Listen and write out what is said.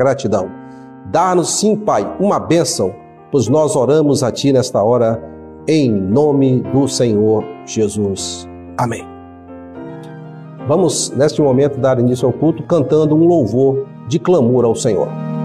gratidão. Dá-nos sim, Pai, uma bênção, pois nós oramos a Ti nesta hora, em nome do Senhor Jesus. Amém. Vamos, neste momento, dar início ao culto cantando um louvor de clamor ao Senhor.